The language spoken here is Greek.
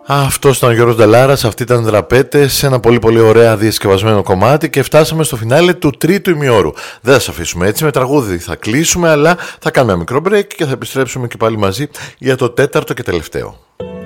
Αυτό ήταν ο Γιώργος Ντελάρας, αυτή ήταν Δραπέτες, ένα πολύ πολύ ωραία διασκευασμένο κομμάτι και φτάσαμε στο φινάλε του τρίτου ημιώρου. Δεν θα σας αφήσουμε έτσι, με τραγούδι θα κλείσουμε, αλλά θα κάνουμε ένα μικρό break και θα επιστρέψουμε και πάλι μαζί για το τέταρτο και τελευταίο.